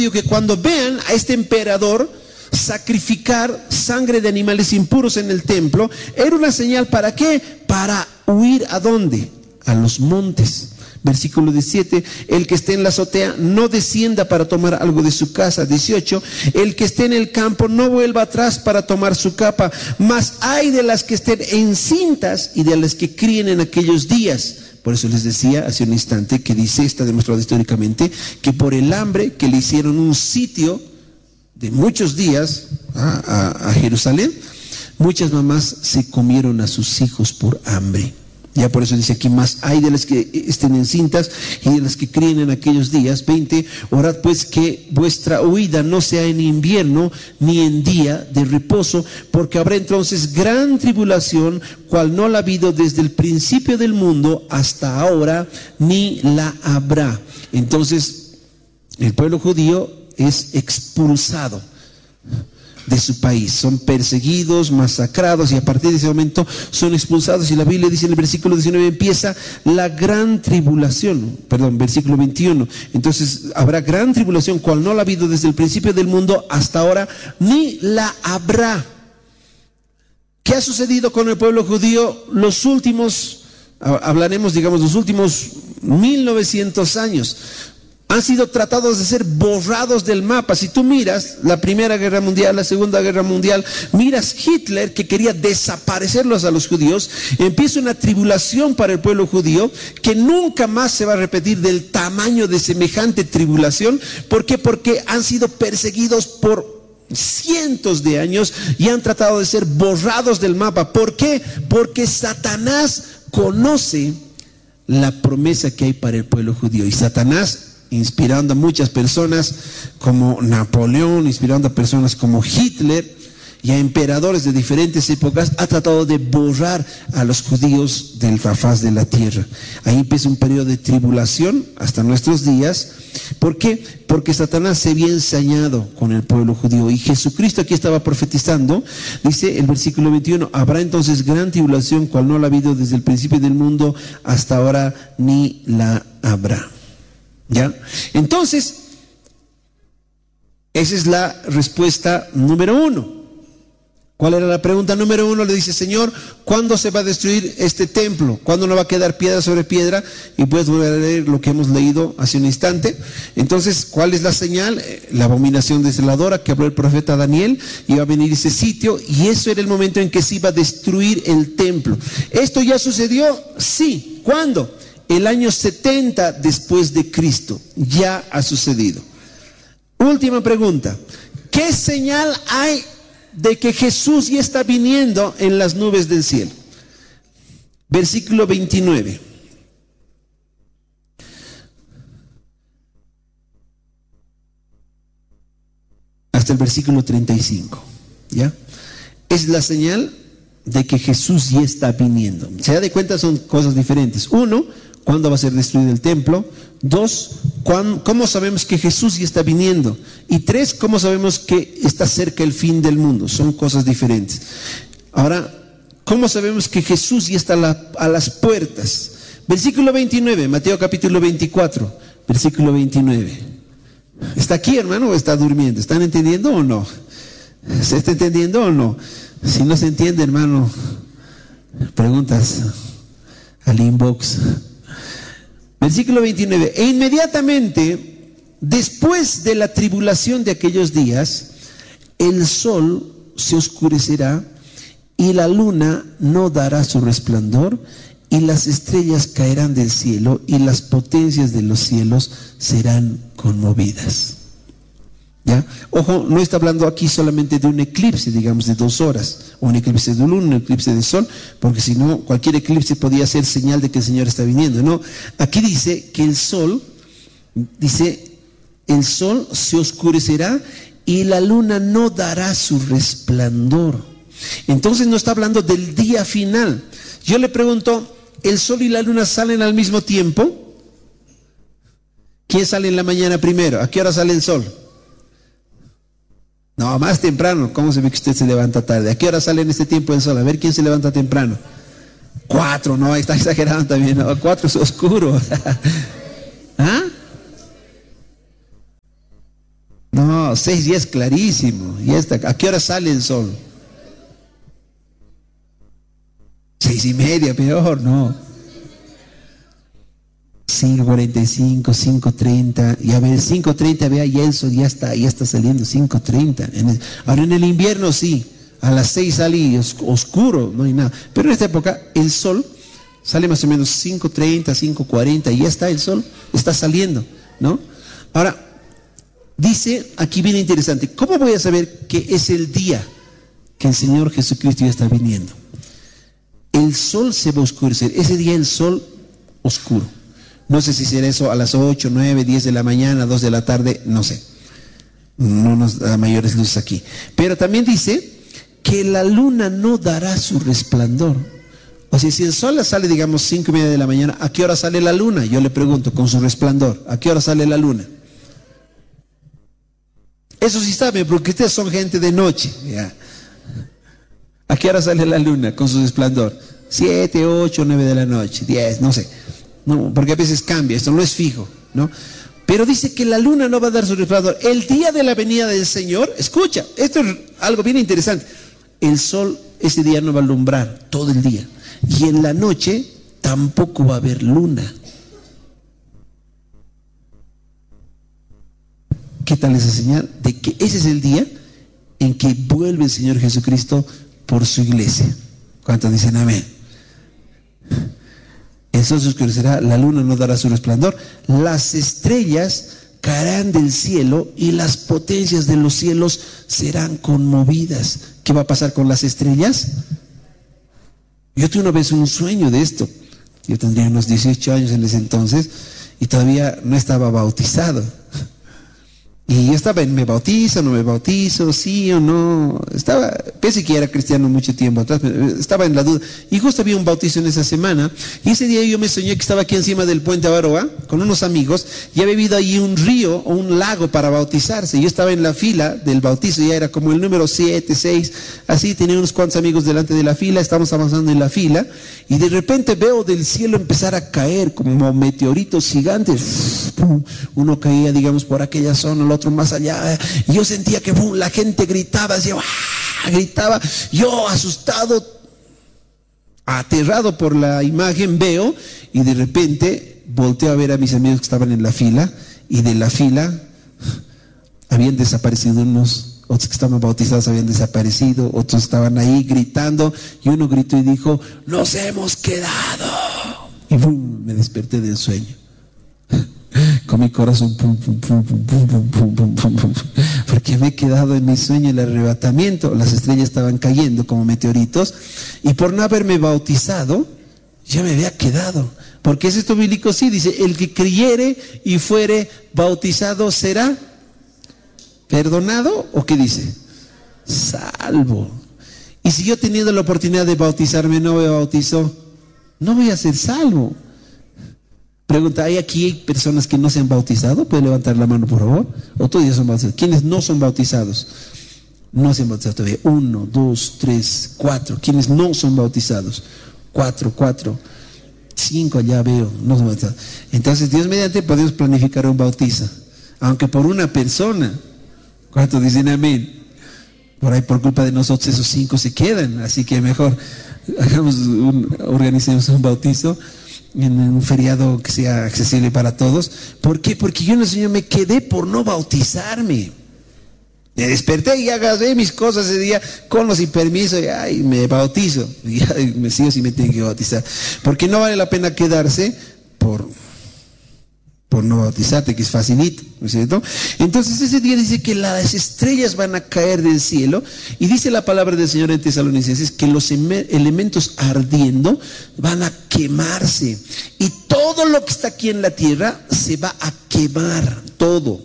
que cuando vean a este emperador sacrificar sangre de animales impuros en el templo, era una señal. ¿Para qué? Para huir. ¿A dónde? A los montes. Versículo 17, el que esté en la azotea no descienda para tomar algo de su casa. 18, el que esté en el campo no vuelva atrás para tomar su capa. Mas hay de las que estén encintas y de las que críen en aquellos días. Por eso les decía hace un instante que dice, está demostrado históricamente, que por el hambre que le hicieron un sitio de muchos días a Jerusalén, muchas mamás se comieron a sus hijos por hambre. Ya por eso dice aquí, más hay de las que estén encintas y de las que críen en aquellos días. 20, orad pues que vuestra huida no sea en invierno ni en día de reposo, porque habrá entonces gran tribulación, cual no la ha habido desde el principio del mundo hasta ahora, ni la habrá. Entonces, el pueblo judío es expulsado de su país, son perseguidos, masacrados, y a partir de ese momento son expulsados. Y la Biblia dice en el versículo 19, empieza la gran tribulación, versículo 21, entonces habrá gran tribulación, cual no la ha habido desde el principio del mundo hasta ahora, ni la habrá. ¿Qué ha sucedido con el pueblo judío los últimos, hablaremos los últimos 1900 años? Han sido tratados de ser borrados del mapa. Si tú miras la Primera Guerra Mundial, la Segunda Guerra Mundial, miras Hitler, que quería desaparecerlos a los judíos, empieza una tribulación para el pueblo judío que nunca más se va a repetir del tamaño de semejante tribulación. ¿Por qué? Porque han sido perseguidos por cientos de años y han tratado de ser borrados del mapa. ¿Por qué? Porque Satanás conoce la promesa que hay para el pueblo judío, y Satanás, inspirando a muchas personas como Napoleón, inspirando a personas como Hitler y a emperadores de diferentes épocas, ha tratado de borrar a los judíos de la faz de la tierra. Ahí empieza un periodo de tribulación hasta nuestros días. ¿Por qué? Porque Satanás se había ensañado con el pueblo judío, y Jesucristo aquí estaba profetizando. Dice el versículo 21, habrá entonces gran tribulación, cual no la ha habido desde el principio del mundo hasta ahora, ni la habrá. ¿Ya? Entonces, esa es la respuesta número 1. ¿Cuál era la pregunta número 1? Le dice, Señor, ¿cuándo se va a destruir este templo? ¿Cuándo no va a quedar piedra sobre piedra? Y puedes volver a leer lo que hemos leído hace un instante. Entonces, ¿cuál es la señal? La abominación desoladora que habló el profeta Daniel. Iba a venir ese sitio, y eso era el momento en que se iba a destruir el templo. ¿Esto ya sucedió? Sí. ¿Cuándo? El año 70 después de Cristo. Ya ha sucedido. Última pregunta. ¿Qué señal hay de que Jesús ya está viniendo en las nubes del cielo? Versículo 29. Hasta el versículo 35. ¿Ya? Es la señal de que Jesús ya está viniendo. Se da de cuenta, son cosas diferentes. 1, ¿cuándo va a ser destruido el templo? 2, ¿cómo sabemos que Jesús ya está viniendo? Y 3, ¿cómo sabemos que está cerca el fin del mundo? Son cosas diferentes. Ahora, ¿cómo sabemos que Jesús ya está a las puertas? Versículo 29, Mateo capítulo 24, versículo 29. ¿Está aquí, hermano, o está durmiendo? ¿Están entendiendo o no? ¿Se está entendiendo o no? Si no se entiende, hermano, preguntas al inbox. Versículo 29. E inmediatamente, después de la tribulación de aquellos días, el sol se oscurecerá y la luna no dará su resplandor, y las estrellas caerán del cielo, y las potencias de los cielos serán conmovidas. ¿Ya? Ojo, no está hablando aquí solamente de un eclipse, digamos, de 2 horas, o un eclipse de luna, un eclipse de sol, porque si no, cualquier eclipse podía ser señal de que el Señor está viniendo. No, aquí dice que el sol se oscurecerá y la luna no dará su resplandor. Entonces no está hablando del día final. Yo le pregunto, ¿el sol y la luna salen al mismo tiempo? ¿Quién sale en la mañana primero? ¿A qué hora sale el sol? No, más temprano. ¿Cómo se ve que usted se levanta tarde? ¿A qué hora sale en este tiempo el sol? A ver, ¿quién se levanta temprano? 4, no, está exagerando también. No, 4 es oscuro. ¿Ah? No, 6 ya es clarísimo. Ya está. ¿A qué hora sale el sol? 6:30, peor, no. 5:45, 5:30. Y a ver, 5:30, vea, ya el sol ya está saliendo, 5:30. Ahora en el invierno sí, a las 6 sale y es oscuro, no hay nada. Pero en esta época el sol sale más o menos 5:30, 5:40, y ya está el sol, está saliendo, ¿no? Ahora, dice, aquí viene interesante, ¿cómo voy a saber que es el día que el Señor Jesucristo ya está viniendo? El sol se va a oscurecer, ese día el sol oscuro. No sé si será eso a las 8, 9, 10 de la mañana, 2 de la tarde, no sé. No nos da mayores luces aquí. Pero también dice que la luna no dará su resplandor. O sea, si el sol sale, digamos, 5:30 de la mañana, ¿a qué hora sale la luna? Yo le pregunto, con su resplandor, ¿a qué hora sale la luna? Eso sí saben, porque ustedes son gente de noche. Ya. ¿A qué hora sale la luna con su resplandor? 7, 8, 9 de la noche, 10, no sé. No, porque a veces cambia, esto no es fijo, ¿no? Pero dice que la luna no va a dar su resplandor. El día de la venida del Señor, escucha, esto es algo bien interesante. El sol ese día no va a alumbrar todo el día. Y en la noche tampoco va a haber luna. ¿Qué tal esa señal? De que ese es el día en que vuelve el Señor Jesucristo por su iglesia. ¿Cuántos dicen amén? El sol se oscurecerá, la luna no dará su resplandor, las estrellas caerán del cielo y las potencias de los cielos serán conmovidas. ¿Qué va a pasar con las estrellas? Yo tuve una vez un sueño de esto. Yo tendría unos 18 años en ese entonces y todavía no estaba bautizado. Y yo estaba en me bautizo, no me bautizo, sí o no. Pensé que era cristiano mucho tiempo atrás, pero estaba en la duda. Y justo había un bautizo en esa semana. Y ese día yo me soñé que estaba aquí encima del puente Avaroa con unos amigos y había habido ahí un río o un lago para bautizarse. Yo estaba en la fila del bautizo, ya era como el número 7, 6, así. Tenía unos cuantos amigos delante de la fila, estamos avanzando en la fila. Y de repente veo del cielo empezar a caer como meteoritos gigantes. Uno caía, digamos, por aquella zona, el otro más allá, y yo sentía que la gente gritaba, decía, gritaba, yo asustado, aterrado por la imagen, veo, y de repente volteo a ver a mis amigos que estaban en la fila, y de la fila habían desaparecido unos, otros que estaban bautizados habían desaparecido, otros estaban ahí gritando, y uno gritó y dijo, nos hemos quedado, y ¡bum!, me desperté del sueño. Con mi corazón pum, pum, pum, pum, pum, pum, pum, pum, pum, pum, porque me he quedado en mi sueño, el arrebatamiento. Las estrellas estaban cayendo como meteoritos y por no haberme bautizado ya me había quedado, porque es esto bíblico, sí, dice, el que creyere y fuere bautizado será perdonado, ¿o qué dice? Salvo. Y si yo teniendo la oportunidad de bautizarme no me bautizo, no voy a ser salvo. Pregunta, ¿hay aquí personas que no se han bautizado? ¿Puede levantar la mano, por favor? ¿O todos ya son bautizados? ¿Quiénes no son bautizados? No se han bautizado todavía. 1, 2, 3, 4. ¿Quiénes no son bautizados? 4, 5, ya veo, no son bautizados. Entonces, Dios mediante, podemos planificar un bautizo. Aunque por una persona. ¿Cuántos dicen amén? Por ahí, por culpa de nosotros, esos 5 se quedan. Así que mejor organicemos un bautizo en un feriado que sea accesible para todos. ¿Por qué? Porque yo en el Señor me quedé por no bautizarme. Me desperté y agarré mis cosas ese día con o sin permiso y me bautizo. Y me sigo si me tengo que bautizar. Porque no vale la pena quedarse por no bautizarte, que es facilito, ¿no es cierto? Entonces ese día dice que las estrellas van a caer del cielo y dice la palabra del Señor en Tesalonicenses que los elementos ardiendo van a quemarse y todo lo que está aquí en la tierra se va a quemar, todo.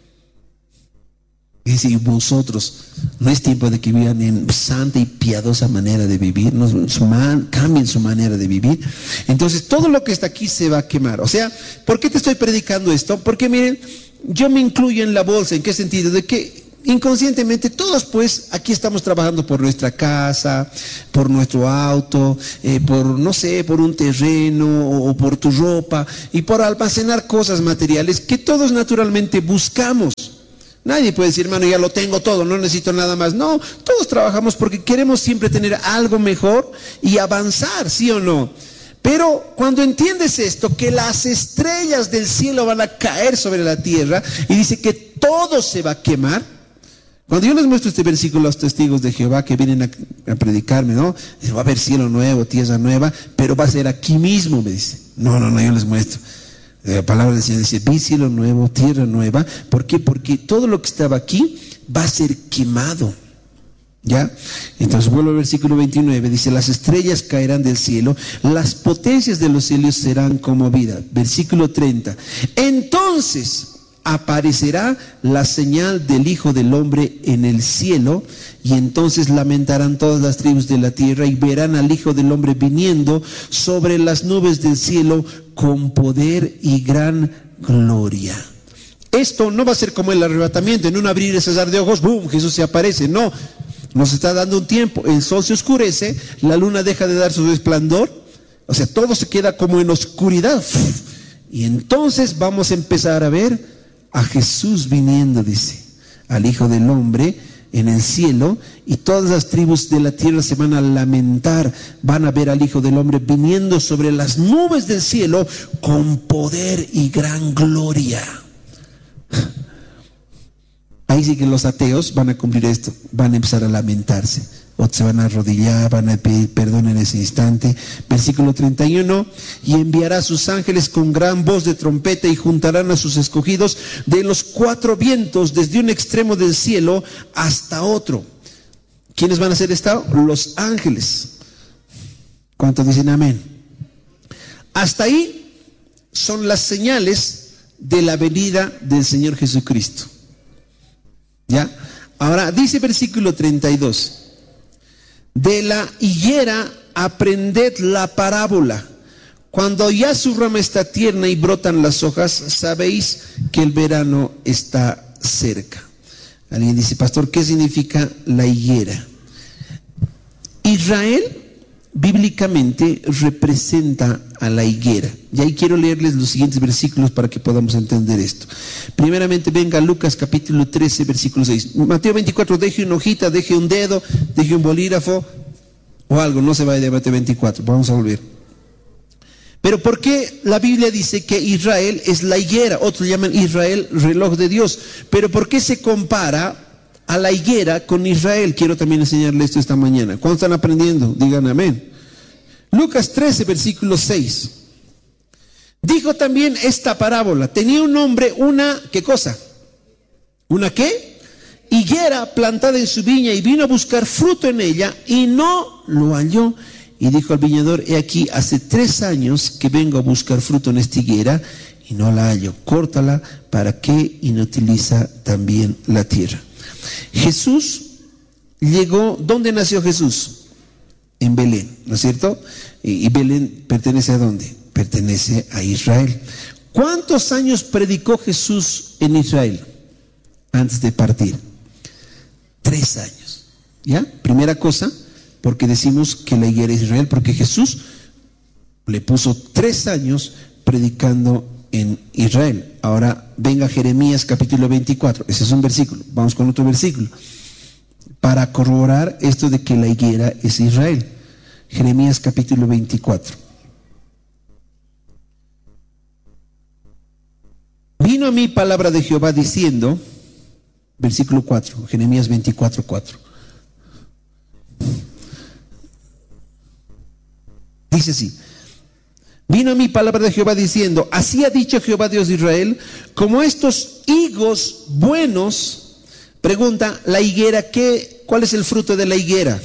Dice, y vosotros, no es tiempo de que vivan en santa y piadosa manera de vivir, cambien su manera de vivir. Entonces todo lo que está aquí se va a quemar. O sea, ¿por qué te estoy predicando esto? Porque miren, yo me incluyo en la bolsa. ¿En qué sentido? De que inconscientemente todos pues aquí estamos trabajando por nuestra casa, por nuestro auto, por no sé, por un terreno o por tu ropa y por almacenar cosas materiales que todos naturalmente buscamos. Nadie puede decir, hermano, ya lo tengo todo, no necesito nada más. No, todos trabajamos porque queremos siempre tener algo mejor y avanzar, ¿sí o no? Pero cuando entiendes esto, que las estrellas del cielo van a caer sobre la tierra y dice que todo se va a quemar. Cuando yo les muestro este versículo a los testigos de Jehová que vienen a predicarme, ¿no? Dice, va a haber cielo nuevo, tierra nueva, pero va a ser aquí mismo, me dice. No, yo les muestro. La palabra del Señor dice, vi cielo nuevo, tierra nueva. ¿Por qué? Porque todo lo que estaba aquí va a ser quemado. ¿Ya? Entonces vuelvo al versículo 29, dice, las estrellas caerán del cielo, las potencias de los cielos serán conmovidas. Versículo 30, entonces aparecerá la señal del Hijo del Hombre en el cielo, y entonces lamentarán todas las tribus de la tierra y verán al Hijo del Hombre viniendo sobre las nubes del cielo con poder y gran gloria. Esto no va a ser como el arrebatamiento, en un abrir y cerrar de ojos, ¡boom!, Jesús se aparece. No, nos está dando un tiempo, el sol se oscurece, la luna deja de dar su resplandor, o sea, todo se queda como en oscuridad. Y entonces vamos a empezar a ver a Jesús viniendo, dice, al Hijo del Hombre en el cielo, y todas las tribus de la tierra se van a lamentar, van a ver al Hijo del Hombre viniendo sobre las nubes del cielo con poder y gran gloria. Ahí sí que los ateos van a cumplir esto, van a empezar a lamentarse, o se van a arrodillar, van a pedir perdón en ese instante. Versículo 31, y enviará a sus ángeles con gran voz de trompeta y juntarán a sus escogidos de los cuatro vientos, desde un extremo del cielo hasta otro. ¿Quiénes van a hacer esto? Los ángeles. ¿Cuántos dicen amén? Hasta ahí son las señales de la venida del Señor Jesucristo. ¿Ya? Ahora dice versículo 32, de la higuera aprended la parábola. Cuando ya su rama está tierna y brotan las hojas, sabéis que el verano está cerca. Alguien dice, pastor, ¿qué significa la higuera? Israel bíblicamente representa a la higuera. Y ahí quiero leerles los siguientes versículos para que podamos entender esto. Primeramente venga Lucas capítulo 13 versículo 6. Mateo 24, deje una hojita, deje un dedo, deje un bolígrafo o algo, no se vaya de Mateo 24, vamos a volver. Pero ¿por qué la Biblia dice que Israel es la higuera? Otros llaman Israel reloj de Dios. Pero ¿por qué se compara a la higuera con Israel? Quiero también enseñarles esto esta mañana. ¿Cuántos están aprendiendo? Digan amén. Lucas 13, versículo 6. Dijo también esta parábola. Tenía un hombre una, ¿qué cosa? ¿Una qué? Higuera plantada en su viña, y vino a buscar fruto en ella y no lo halló. Y dijo al viñador, he aquí, hace 3 años que vengo a buscar fruto en esta higuera y no la hallo. Córtala, ¿para qué inutiliza también la tierra? Jesús llegó, ¿dónde nació Jesús? En Belén, ¿no es cierto? Y Belén pertenece ¿a dónde? Pertenece a Israel. ¿Cuántos años predicó Jesús en Israel antes de partir? 3 años. ¿Ya? Primera cosa, porque decimos que la higuera es Israel, porque Jesús le puso 3 años predicando en Israel. Ahora venga Jeremías capítulo 24, ese es un versículo, vamos con otro versículo, para corroborar esto de que la higuera es Israel. Jeremías capítulo 24. Vino a mí palabra de Jehová diciendo, versículo 4, Jeremías 24, 4. Dice así, vino a mí palabra de Jehová diciendo, así ha dicho Jehová Dios de Israel, como estos higos buenos. Pregunta, la higuera, ¿cuál es el fruto de la higuera?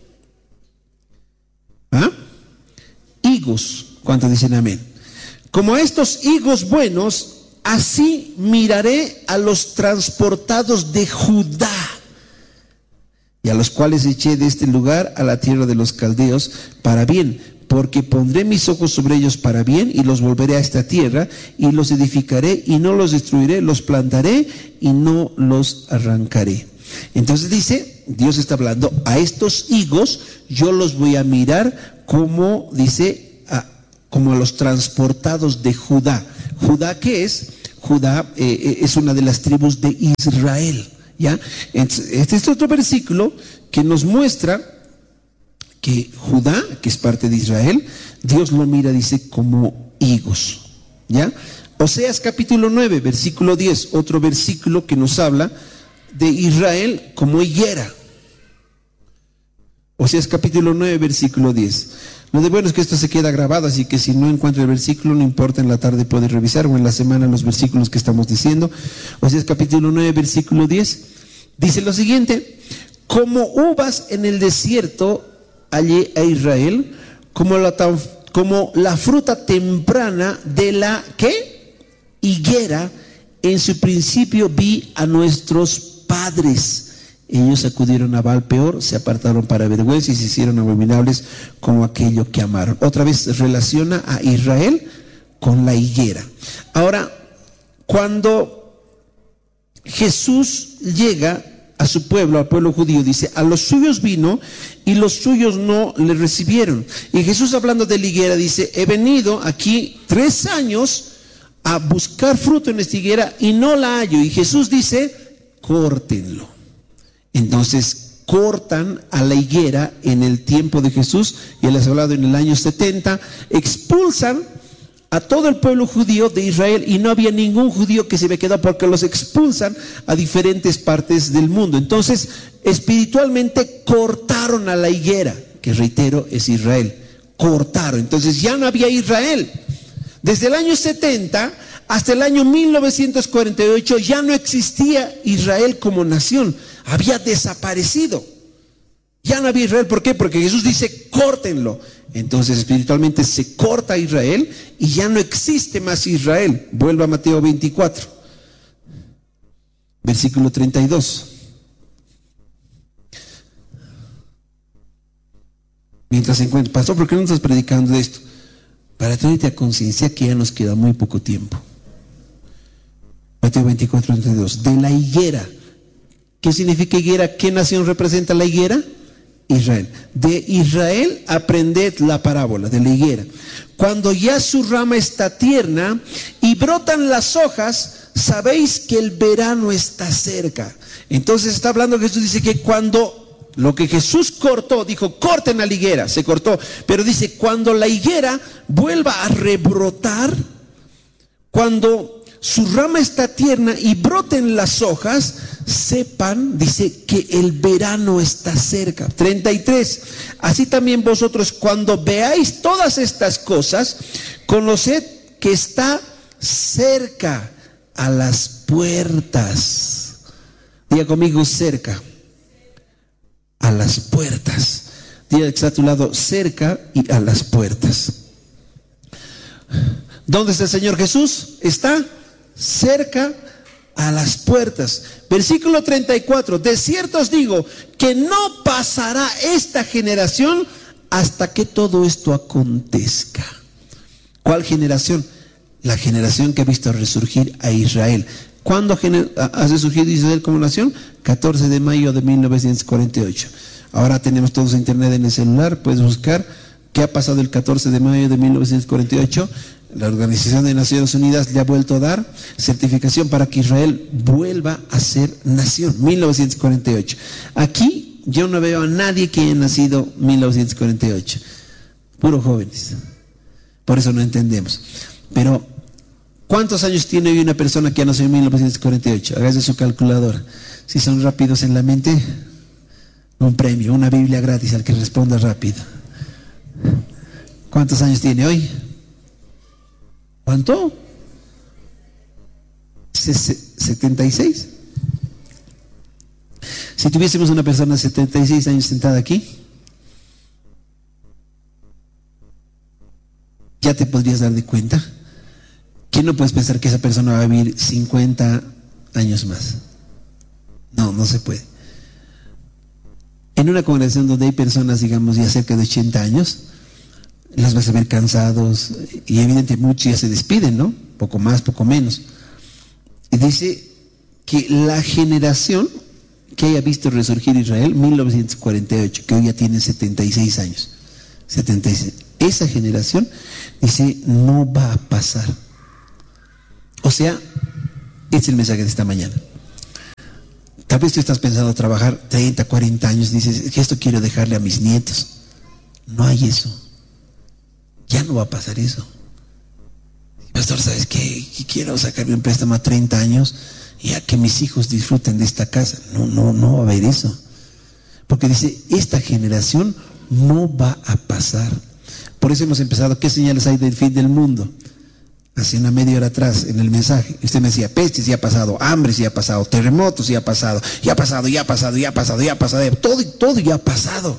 ¿Ah? Higos. ¿Cuántos dicen amén? Como estos higos buenos, así miraré a los transportados de Judá, y a los cuales eché de este lugar a la tierra de los caldeos para bien, porque pondré mis ojos sobre ellos para bien, y los volveré a esta tierra, y los edificaré, y no los destruiré, los plantaré, y no los arrancaré. Entonces dice, Dios está hablando, a estos higos yo los voy a mirar como, dice, como a los transportados de Judá. ¿Judá qué es? Judá es una de las tribus de Israel, ¿ya? Este es otro versículo que nos muestra que Judá, que es parte de Israel, Dios lo mira, dice, como higos, ¿ya? Oseas capítulo 9, versículo 10, otro versículo que nos habla de Israel como higuera. Oseas capítulo 9, versículo 10. Lo de bueno es que esto se queda grabado, así que si no encuentro el versículo, no importa, en la tarde puedes revisar o en la semana los versículos que estamos diciendo. Oseas capítulo 9, versículo 10, dice lo siguiente: como uvas en el desierto hallé a Israel, como la fruta temprana de la ¿qué? Higuera, en su principio vi a nuestros padres. Ellos acudieron a Baal Peor, se apartaron para vergüenza y se hicieron abominables como aquello que amaron. Otra vez relaciona a Israel con la higuera. Ahora, cuando Jesús llega a su pueblo, al pueblo judío, dice, a los suyos vino y los suyos no le recibieron. Y Jesús, hablando de la higuera, dice, he venido aquí 3 años a buscar fruto en esta higuera y no la hallo. Y Jesús dice, córtenlo. Entonces cortan a la higuera en el tiempo de Jesús, y él ha hablado en el año 70, expulsan a todo el pueblo judío de Israel, y no había ningún judío que se había quedado, porque los expulsan a diferentes partes del mundo. Entonces espiritualmente cortaron a la higuera, que reitero es Israel, cortaron. Entonces ya no había Israel. Desde el año 70 hasta el año 1948 ya no existía Israel como nación, había desaparecido. Ya no había Israel. ¿Por qué? Porque Jesús dice, córtenlo. Entonces espiritualmente se corta a Israel y ya no existe más Israel. Vuelva a Mateo 24, versículo 32. Mientras se encuentra, pastor, ¿por qué no estás predicando de esto? Para traerte a conciencia que ya nos queda muy poco tiempo. Mateo 24, 32. De la higuera. ¿Qué significa higuera? ¿Qué nación representa la higuera? Israel. De Israel aprended la parábola de la higuera. Cuando ya su rama está tierna y brotan las hojas, sabéis que el verano está cerca. Entonces está hablando, Jesús dice que cuando lo que Jesús cortó, dijo, corten a la higuera, se cortó. Pero dice, cuando la higuera vuelva a rebrotar, cuando su rama está tierna y broten las hojas, sepan, dice, que el verano está cerca. 33. Así también vosotros, cuando veáis todas estas cosas, conoced que está cerca, a las puertas. Diga conmigo, cerca, a las puertas. Diga que está a tu lado, cerca y a las puertas. ¿Dónde está el Señor Jesús? Está cerca, a las puertas. Versículo 34. De cierto os digo que no pasará esta generación hasta que todo esto acontezca. ¿Cuál generación? La generación que ha visto resurgir a Israel. ¿Cuándo ha resurgido Israel como nación? 14 de mayo de 1948. Ahora tenemos todos internet en el celular, puedes buscar qué ha pasado el 14 de mayo de 1948. La Organización de Naciones Unidas le ha vuelto a dar certificación para que Israel vuelva a ser nación, 1948. Aquí yo no veo a nadie que haya nacido 1948, puros jóvenes. Por eso no entendemos. Pero ¿cuántos años tiene hoy una persona que ha nacido en 1948? Hágase su calculadora. Si son rápidos en la mente, un premio, una Biblia gratis al que responda rápido. ¿Cuántos años tiene hoy? ¿Cuánto? 76. Si tuviésemos una persona de 76 años sentada aquí, ya te podrías dar de cuenta que no puedes pensar que esa persona va a vivir 50 años más. No se puede. En una congregación donde hay personas, digamos, ya cerca de 80 años, las vas a ver cansados, y evidentemente muchos ya se despiden, ¿no? Poco más, poco menos. Y dice que la generación que haya visto resurgir Israel, 1948, que hoy ya tiene 76 años, 76, esa generación, dice, no va a pasar. O sea, Este es el mensaje de esta mañana. Tal vez tú estás pensando trabajar 30, 40 años, dices, que esto quiero dejarle a mis nietos. No hay eso. Ya no va a pasar eso. Pastor, ¿sabes qué? Quiero sacarme un préstamo a 30 años y a que mis hijos disfruten de esta casa. No va a haber eso. Porque dice, esta generación no va a pasar. Por eso hemos empezado, ¿qué señales hay del fin del mundo? Hace una media hora atrás en el mensaje, usted me decía, pestes ya ha pasado, hambres ya ha pasado, terremotos ya ha pasado, todo ya ha pasado.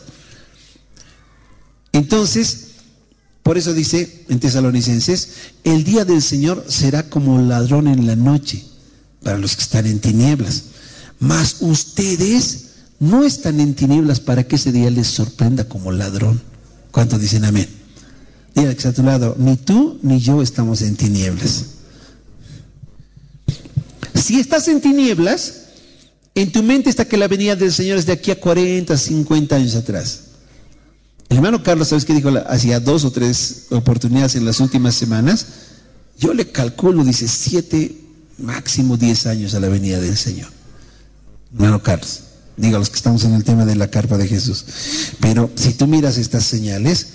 Entonces, por eso dice en Tesalonicenses, el día del Señor será como ladrón en la noche, para los que están en tinieblas. Mas ustedes no están en tinieblas para que ese día les sorprenda como ladrón. ¿Cuántos dicen amén? Dile que está a tu lado, ni tú ni yo estamos en tinieblas. Si estás en tinieblas, en tu mente está que la venida del Señor es de aquí a 40, 50 años atrás. El hermano Carlos, ¿sabes qué dijo? Hacía 2 o 3 oportunidades en las últimas semanas. Yo le calculo, dice, 7, máximo 10 años a la venida del Señor. Hermano Carlos, diga a los que estamos en el tema de la carpa de Jesús. Pero si tú miras estas señales,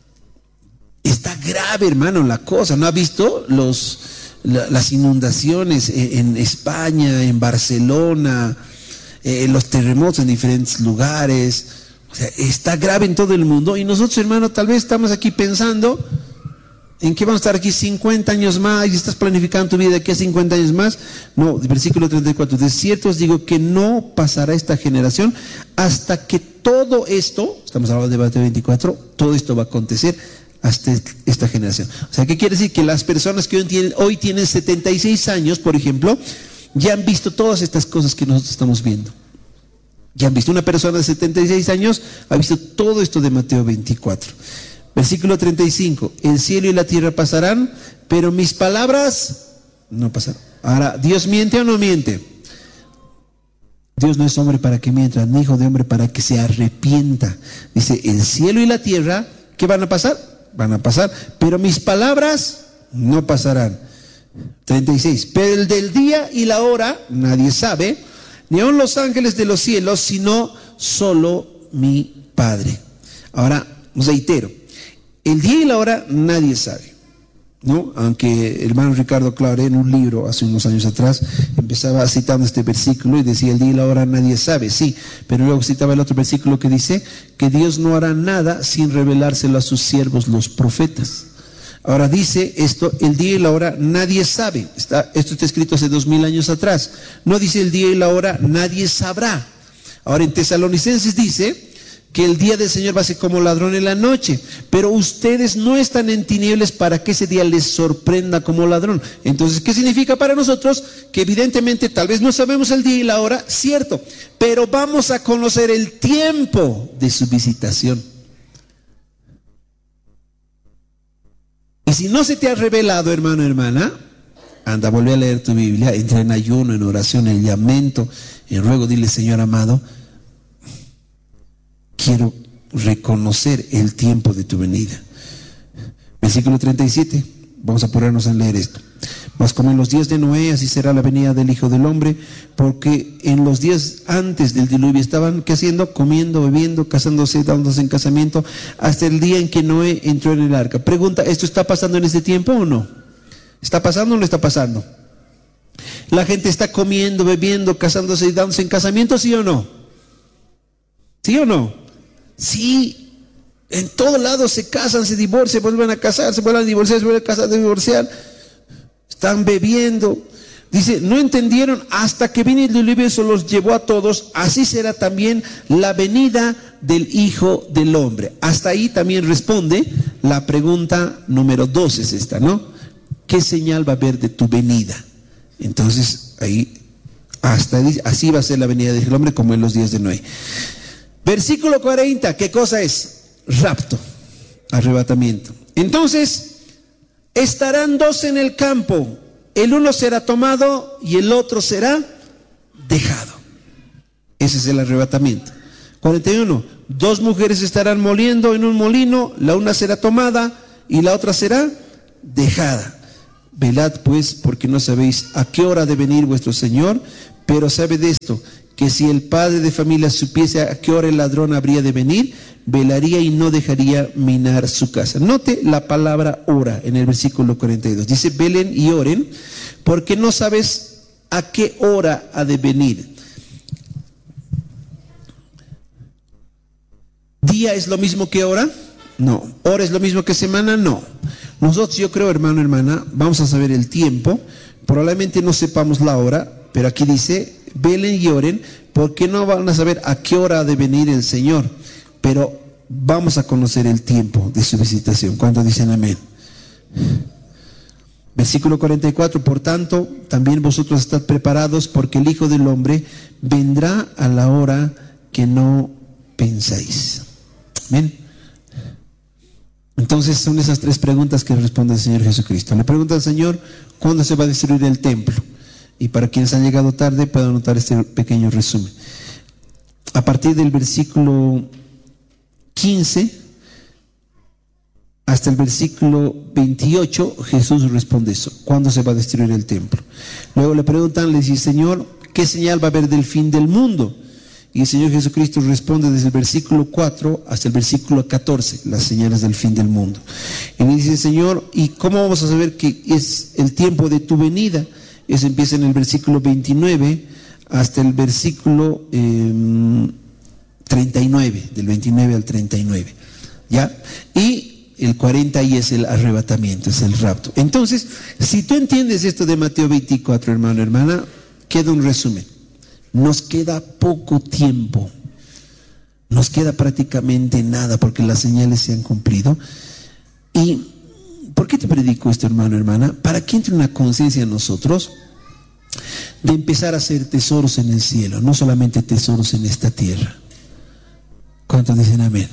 está grave, hermano, la cosa. ¿No ha visto las inundaciones en España, en Barcelona, los terremotos en diferentes lugares? O sea, está grave en todo el mundo. Y nosotros, hermano, tal vez estamos aquí pensando en que vamos a estar aquí 50 años más y estás planificando tu vida de aquí a 50 años más. No, versículo 34. De cierto os digo que no pasará esta generación hasta que todo esto, estamos hablando de Mateo 24, todo esto va a acontecer hasta esta generación. O sea, ¿qué quiere decir? Que las personas que hoy tienen 76 años, por ejemplo, ya han visto todas estas cosas que nosotros estamos viendo. Ya han visto. Una persona de 76 años ha visto todo esto de Mateo 24. Versículo 35. El cielo y la tierra pasarán, pero mis palabras no pasarán. Ahora, ¿Dios miente o no miente? Dios no es hombre para que mienta, ni hijo de hombre para que se arrepienta. Dice, el cielo y la tierra, ¿qué van a pasar? Van a pasar, pero mis palabras no pasarán. 36. Pero el del día y la hora nadie sabe, ni aun los ángeles de los cielos, sino solo mi Padre. Ahora, reitero, el día y la hora nadie sabe, ¿no? Aunque el hermano Ricardo Claure en un libro hace unos años atrás empezaba citando este versículo y decía el día y la hora nadie sabe, sí, pero luego citaba el otro versículo que dice que Dios no hará nada sin revelárselo a sus siervos los profetas. Ahora dice esto, el día y la hora nadie sabe. Esto está escrito hace 2000 años atrás. No dice el día y la hora nadie sabrá. Ahora en Tesalonicenses dice que el día del Señor va a ser como ladrón en la noche, pero ustedes no están en tinieblas para que ese día les sorprenda como ladrón. Entonces, ¿qué significa para nosotros? Que evidentemente tal vez no sabemos el día y la hora, cierto, pero vamos a conocer el tiempo de su visitación. Y si no se te ha revelado, hermano, hermana, anda, vuelve a leer tu Biblia, entra en ayuno, en oración, en llamento, en ruego, dile, Señor amado, quiero reconocer el tiempo de tu venida. Versículo 37, vamos a ponernos a leer esto. Mas como en los días de Noé, así será la venida del Hijo del Hombre, porque en los días antes del diluvio estaban, ¿qué haciendo? Comiendo, bebiendo, casándose, dándose en casamiento, hasta el día en que Noé entró en el arca. Pregunta, ¿esto está pasando en este tiempo o no? ¿Está pasando o no está pasando? ¿La gente está comiendo, bebiendo, casándose y dándose en casamiento, sí o no? ¿Sí o no? Sí, en todos lados se casan, se divorcian, vuelven a casar, se vuelven a divorciar, se vuelven a casar, a divorciar. Están bebiendo. Dice, no entendieron hasta que vino el diluvio, eso los llevó a todos. Así será también la venida del Hijo del Hombre. Hasta ahí también responde la pregunta número 2 es esta, ¿no? ¿Qué señal va a haber de tu venida? Entonces, ahí, hasta ahí, así va a ser la venida del Hombre como en los días de Noé. Versículo 40, ¿qué cosa es? Rapto, arrebatamiento. Entonces, estarán 2 en el campo, el uno será tomado y el otro será dejado. Ese es el arrebatamiento. 41, 2 mujeres estarán moliendo en un molino, la una será tomada y la otra será dejada. Velad pues, porque no sabéis a qué hora ha de venir vuestro Señor, pero sabed esto, que si el padre de familia supiese a qué hora el ladrón habría de venir, velaría y no dejaría minar su casa. Note la palabra hora en el versículo 42. Dice, velen y oren, porque no sabes a qué hora ha de venir. ¿Día es lo mismo que hora? No. ¿Hora es lo mismo que semana? No. Nosotros, yo creo, hermano, hermana, vamos a saber el tiempo. Probablemente no sepamos la hora, pero aquí dice, velen y oren, porque no van a saber a qué hora ha de venir el Señor. Pero vamos a conocer el tiempo de su visitación. ¿Cuántos dicen amén? Versículo 44, por tanto, también vosotros estad preparados, porque el Hijo del Hombre vendrá a la hora que no pensáis. Amén. Entonces son esas tres preguntas que responde el Señor Jesucristo. Le pregunta al Señor, ¿cuándo se va a destruir el templo? Y para quienes han llegado tarde, puedo anotar este pequeño resumen. A partir del versículo 15 hasta el versículo 28, Jesús responde eso. ¿Cuándo se va a destruir el templo? Luego le preguntan, le dice, Señor, ¿qué señal va a haber del fin del mundo? Y el Señor Jesucristo responde desde el versículo 4 hasta el versículo 14, las señales del fin del mundo. Y le dice, Señor, ¿y cómo vamos a saber que es el tiempo de tu venida? Eso empieza en el versículo 29 hasta el versículo 39, del 29 al 39. ¿Ya? Y el 40 y es el arrebatamiento, es el rapto. Entonces, si tú entiendes esto de Mateo 24, hermano, hermana, queda un resumen. Nos queda poco tiempo, nos queda prácticamente nada porque las señales se han cumplido. ¿Y por qué te predico esto, hermano, hermana? Para que entre una conciencia en nosotros de empezar a hacer tesoros en el cielo, no solamente tesoros en esta tierra. ¿Cuántos dicen amén?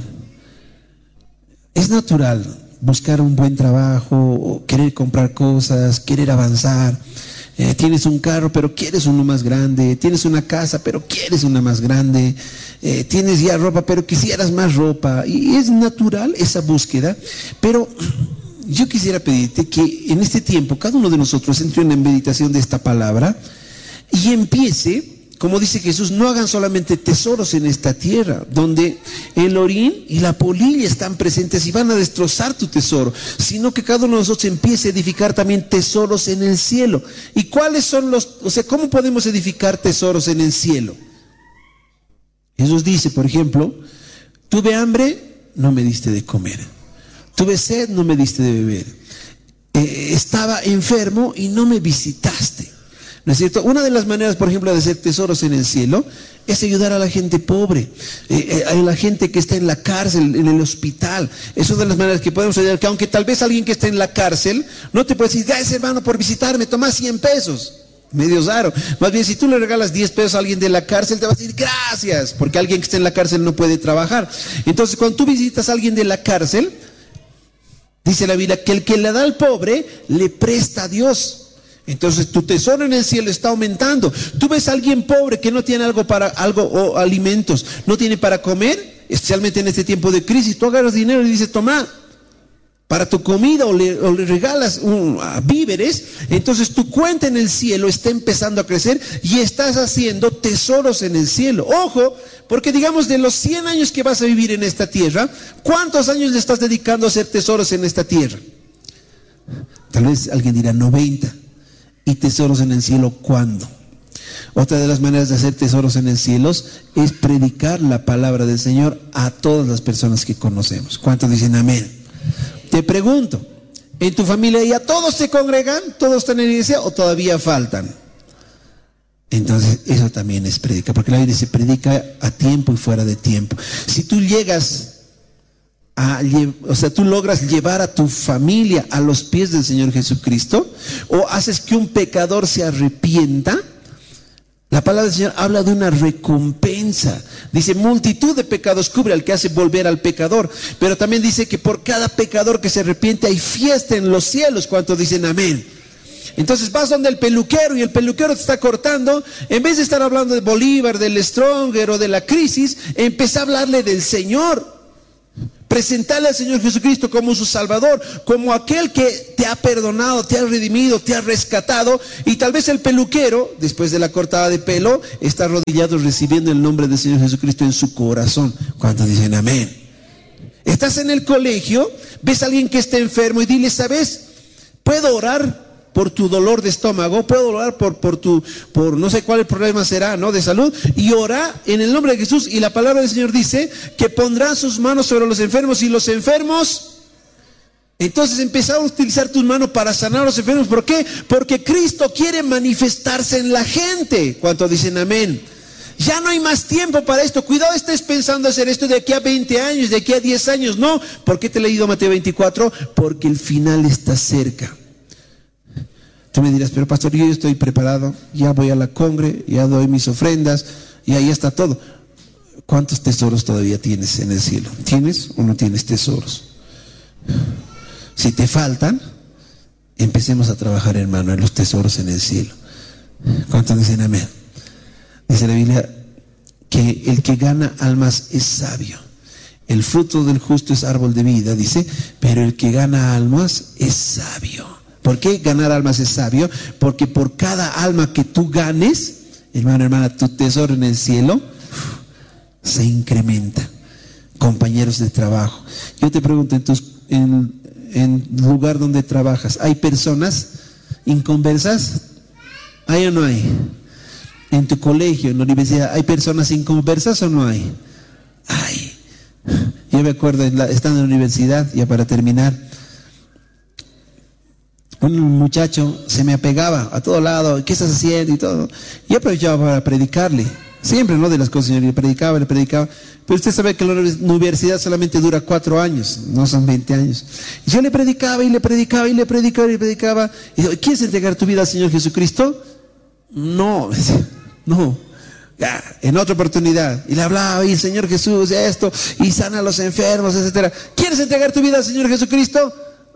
Es natural buscar un buen trabajo, querer comprar cosas, querer avanzar. Tienes un carro, pero quieres uno más grande. Tienes una casa, pero quieres una más grande. Tienes ya ropa, pero quisieras más ropa. Y es natural esa búsqueda. Pero yo quisiera pedirte que en este tiempo cada uno de nosotros entre en meditación de esta palabra y empiece, como dice Jesús, no hagan solamente tesoros en esta tierra, donde el orín y la polilla están presentes y van a destrozar tu tesoro, sino que cada uno de nosotros empiece a edificar también tesoros en el cielo. ¿Y cuáles son cómo podemos edificar tesoros en el cielo? Jesús dice, por ejemplo, tuve hambre, no me diste de comer. Tuve sed, no me diste de beber. Estaba enfermo y no me visitaste. ¿No es cierto? Una de las maneras, por ejemplo, de hacer tesoros en el cielo es ayudar a la gente pobre, a la gente que está en la cárcel, en el hospital. Es una de las maneras que podemos ayudar, que aunque tal vez alguien que está en la cárcel no te puede decir, gracias hermano por visitarme, toma 100 pesos. Medio raro. Más bien, si tú le regalas 10 pesos a alguien de la cárcel, te va a decir gracias, porque alguien que está en la cárcel no puede trabajar. Entonces, cuando tú visitas a alguien de la cárcel, dice la Biblia que el que le da al pobre le presta a Dios. Entonces tu tesoro en el cielo está aumentando. Tú ves a alguien pobre que no tiene algo o alimentos, no tiene para comer, especialmente en este tiempo de crisis. Tú agarras dinero y dices, toma para tu comida o le regalas víveres. Entonces tu cuenta en el cielo está empezando a crecer y estás haciendo tesoros en el cielo. Ojo, porque digamos de los 100 años que vas a vivir en esta tierra, ¿cuántos años le estás dedicando a hacer tesoros en esta tierra? Tal vez alguien dirá 90. ¿Y tesoros en el cielo cuándo? Otra de las maneras de hacer tesoros en el cielo es predicar la palabra del Señor a todas las personas que conocemos. ¿Cuántos dicen amén? Te pregunto, ¿en tu familia ya todos se congregan? ¿Todos están en la iglesia o todavía faltan? Entonces eso también es predicar, porque la Biblia se predica a tiempo y fuera de tiempo. Si tú tú logras llevar a tu familia a los pies del Señor Jesucristo, o haces que un pecador se arrepienta, la palabra del Señor habla de una recompensa. Dice, multitud de pecados cubre al que hace volver al pecador, pero también dice que por cada pecador que se arrepiente hay fiesta en los cielos. ¿Cuántos dicen amén? Entonces vas donde el peluquero y el peluquero te está cortando. En vez de estar hablando de Bolívar, del Stronger o de la crisis, empieza a hablarle del Señor. presentarle al Señor Jesucristo como su Salvador, como aquel que te ha perdonado, te ha redimido, te ha rescatado. Y tal vez el peluquero, después de la cortada de pelo, está arrodillado recibiendo el nombre del Señor Jesucristo en su corazón. ¿Cuántos dicen amén? Estás en el colegio, ves a alguien que está enfermo y dile, ¿sabes? ¿Puedo orar por tu dolor de estómago? ¿Puedo orar por no sé cuál el problema será, ¿no? De salud. Y ora en el nombre de Jesús. Y la palabra del Señor dice que pondrán sus manos sobre los enfermos y los enfermos. Entonces empezamos a utilizar tus manos para sanar a los enfermos. ¿Por qué? Porque Cristo quiere manifestarse en la gente. ¿Cuántos dicen amén? Ya no hay más tiempo para esto. Cuidado, estés pensando hacer esto de aquí a 20 años, de aquí a 10 años. No. ¿Por qué te he leído Mateo 24? Porque el final está cerca. Tú me dirás, pero pastor, yo estoy preparado, ya voy a la congre, ya doy mis ofrendas, y ahí está todo. ¿Cuántos tesoros todavía tienes en el cielo? ¿Tienes o no tienes tesoros? Si te faltan, empecemos a trabajar, hermano, en los tesoros en el cielo. ¿Cuántos dicen amén? Dice la Biblia que el que gana almas es sabio. El fruto del justo es árbol de vida, dice, pero el que gana almas es sabio. ¿Por qué ganar almas es sabio? Porque por cada alma que tú ganes, hermano, hermana, tu tesoro en el cielo se incrementa. Compañeros de trabajo. Yo te pregunto, en el lugar donde trabajas, ¿hay personas inconversas? ¿Hay o no hay? En tu colegio, en la universidad, ¿hay personas inconversas o no hay? Hay. Yo me acuerdo, estando en la universidad, ya para terminar, un muchacho se me apegaba a todo lado, ¿qué estás haciendo? Y todo. Yo aprovechaba para predicarle, siempre, ¿no? De las cosas, le predicaba. Pero usted sabe que la universidad solamente dura 4 años, no son 20 años. Y yo le predicaba. Y dijo, ¿quieres entregar tu vida al Señor Jesucristo? No. Ya, en otra oportunidad. Y le hablaba, y el Señor Jesús, esto, y sana a los enfermos, etcétera. ¿Quieres entregar tu vida al Señor Jesucristo?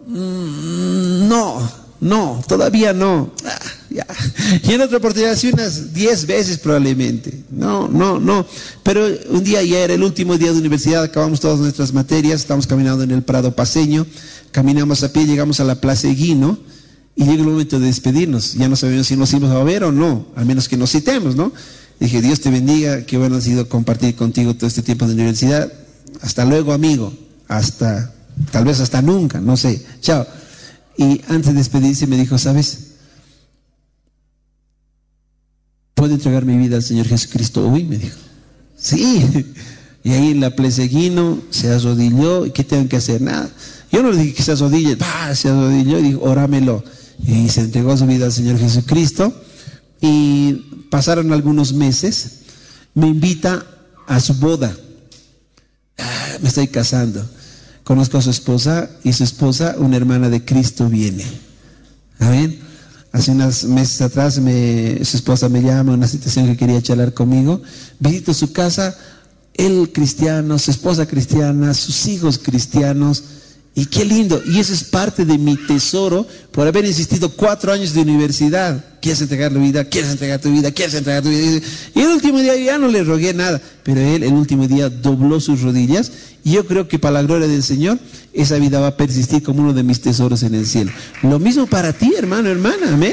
No, todavía no. Ya. Y en otra oportunidad, sí, unas 10 veces probablemente. No. Pero un día ya era el último día de universidad, acabamos todas nuestras materias, estamos caminando en el Prado Paceño, caminamos a pie, llegamos a la Plaza Eguino, y llega el momento de despedirnos. Ya no sabemos si nos íbamos a ver o no, al menos que nos citemos, ¿no? Dije, Dios te bendiga, qué bueno ha sido compartir contigo todo este tiempo de universidad. Hasta luego, amigo. Tal vez hasta nunca, no sé. Chao. Y antes de despedirse me dijo, ¿sabes? ¿Puedo entregar mi vida al Señor Jesucristo hoy? Me dijo. Sí. Y ahí en la Plaza Eguino se arrodilló. ¿Y qué tengo que hacer? Nada. Yo no le dije que se arrodille. Se arrodilló y dijo, orámelo. Y se entregó su vida al Señor Jesucristo. Y pasaron algunos meses. Me invita a su boda. Me estoy casando. Conozco a su esposa, y su esposa, una hermana de Cristo, viene. ¿Amén? Hace unos meses atrás su esposa me llama, una situación que quería charlar conmigo. Visito su casa, él cristiano, su esposa cristiana, sus hijos cristianos. Y qué lindo. Y eso es parte de mi tesoro por haber insistido 4 años de universidad. ¿Quieres entregar tu vida? ¿Quieres entregar tu vida? ¿Quieres entregar tu vida? Y el último día ya no le rogué nada. Pero él el último día dobló sus rodillas. Y yo creo que para la gloria del Señor, esa vida va a persistir como uno de mis tesoros en el cielo. Lo mismo para ti, hermano, hermana. Amén.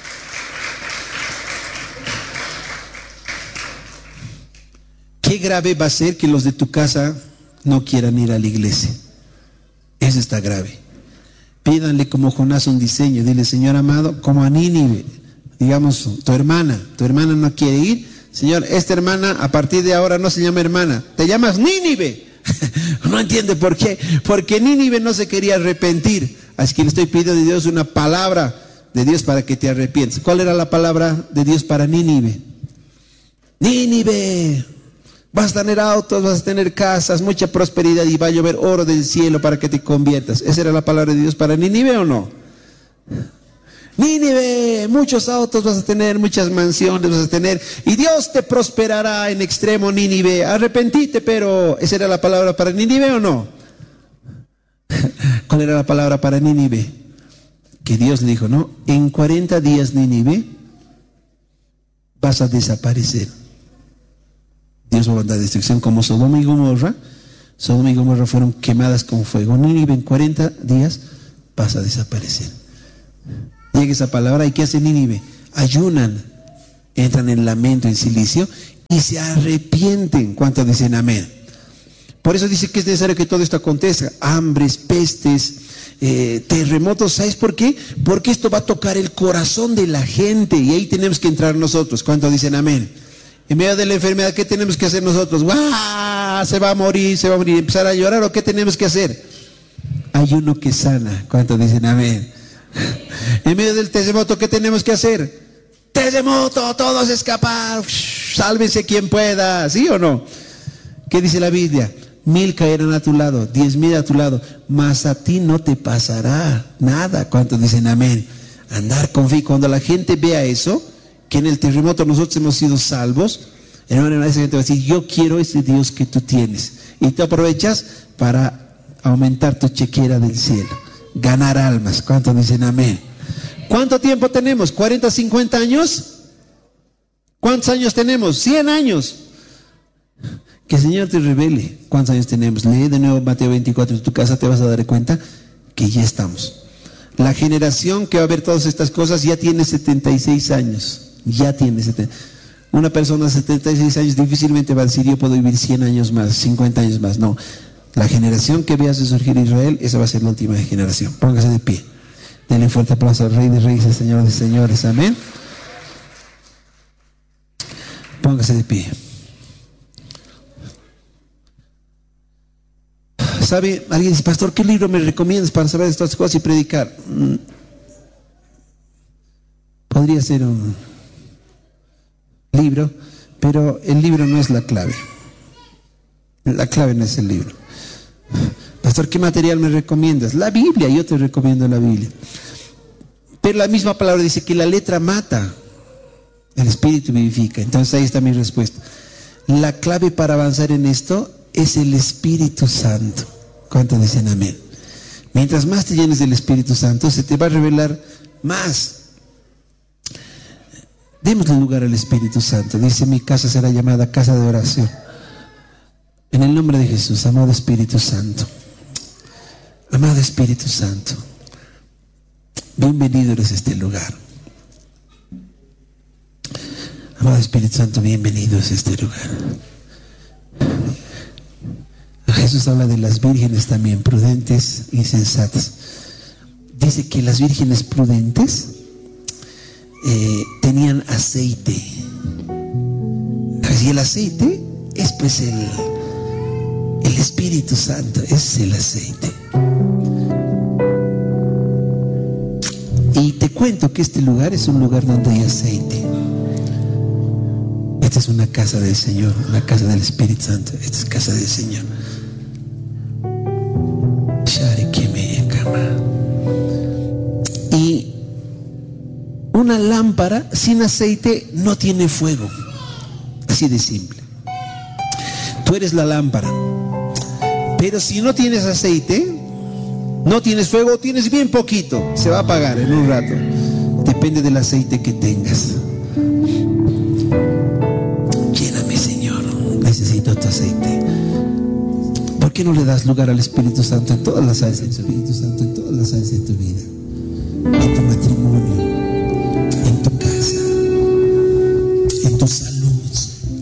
Qué grave va a ser que los de tu casa no quieran ir a la iglesia. Eso está grave. Pídanle como Jonás un diseño. Dile, Señor amado, como a Nínive. Digamos, tu hermana no quiere ir. Señor, esta hermana a partir de ahora no se llama hermana. Te llamas Nínive. No entiende por qué. Porque Nínive no se quería arrepentir. Así que le estoy pidiendo de Dios una palabra de Dios para que te arrepientes. ¿Cuál era la palabra de Dios para Nínive? Nínive. Vas a tener autos, vas a tener casas, mucha prosperidad y va a llover oro del cielo para que te conviertas. ¿Esa era la palabra de Dios para Nínive o no? Nínive, muchos autos vas a tener, muchas mansiones vas a tener y Dios te prosperará en extremo, Nínive. Arrepentite, pero ¿esa era la palabra para Nínive o no? ¿Cuál era la palabra para Nínive? Que Dios le dijo, no, en 40 días Nínive vas a desaparecer. Dios va a mandar destrucción como Sodoma y Gomorra. Sodoma y Gomorra fueron quemadas con fuego. Nínive en 40 días pasa a desaparecer. Llega esa palabra, ¿y qué hace Nínive? Ayunan, entran en lamento, en silicio, y se arrepienten. ¿Cuántos dicen amén? Por eso dice que es necesario que todo esto acontezca. Hambres, pestes, terremotos. ¿Sabes por qué? Porque esto va a tocar el corazón de la gente, y ahí tenemos que entrar nosotros. ¿Cuántos dicen amén? En medio de la enfermedad, ¿qué tenemos que hacer nosotros? ¡Guau! Se va a morir, empezar a llorar. ¿O qué tenemos que hacer? Ayuno que sana. ¿Cuántos dicen amén? En medio del terremoto, ¿qué tenemos que hacer? Terremoto, todos escapar, sálvense quien pueda, ¿sí o no? ¿Qué dice la Biblia? 1000 caerán a tu lado, 10,000 a tu lado, mas a ti no te pasará nada. ¿Cuántos dicen amén? Andar con fe. Cuando la gente vea eso, que en el terremoto nosotros hemos sido salvos, hermano, esa gente va a decir, yo quiero ese Dios que tú tienes. Y te aprovechas para aumentar tu chequera del cielo, ganar almas. ¿Cuántos dicen amén? ¿Cuánto tiempo tenemos? ¿40, 50 años? ¿Cuántos años tenemos? 100 años. Que el Señor te revele cuántos años tenemos. Lee de nuevo Mateo 24 en tu casa, te vas a dar cuenta que ya estamos. La generación que va a ver todas estas cosas ya tiene 76 años. Ya tiene 70. Una persona de 76 años difícilmente va a decir, yo puedo vivir 100 años más, 50 años más. No. La generación que veas de surgir Israel, esa va a ser la última generación. Póngase de pie. Denle un fuerte aplauso al Rey de Reyes, al Señor de Señores. Amén. Póngase de pie. ¿Sabe? Alguien dice, pastor, ¿qué libro me recomiendas para saber estas cosas y predicar? Podría ser un libro, pero el libro no es la clave. La clave no es el libro. Pastor, ¿qué material me recomiendas? La Biblia, yo te recomiendo la Biblia. Pero la misma palabra dice que la letra mata, el espíritu vivifica. Entonces ahí está mi respuesta. La clave para avanzar en esto es el Espíritu Santo. ¿Cuántos dicen amén? Mientras más te llenes del Espíritu Santo, se te va a revelar más. Démosle lugar al Espíritu Santo. Dice, mi casa será llamada casa de oración. En el nombre de Jesús, amado Espíritu Santo. Amado Espíritu Santo, bienvenido eres a este lugar. Amado Espíritu Santo, bienvenido es este lugar. Jesús habla de las vírgenes también, prudentes y sensatas. Dice que las vírgenes prudentes tenían aceite. Y el aceite es pues el Espíritu Santo, es el aceite. Y te cuento que este lugar es un lugar donde hay aceite. Esta es una casa del Señor, una casa del Espíritu Santo. Esta es casa del Señor. Y una lámpara sin aceite no tiene fuego. Así de simple. Tú eres la lámpara. Pero si no tienes aceite, no tienes fuego, tienes bien poquito, se va a apagar en un rato. Depende del aceite que tengas. Lléname, Señor, necesito tu aceite. ¿Por qué no le das lugar al Espíritu Santo en todas las áreas de tu vida? En tu matrimonio,